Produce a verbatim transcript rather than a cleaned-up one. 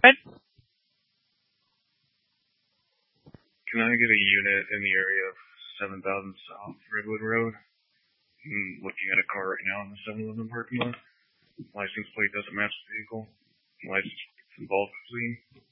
Can I get a unit in the area of seven thousand South Redwood Road? I'm looking at a car right now in the seven eleven parking lot. License plate doesn't match the vehicle. License plate involved, please.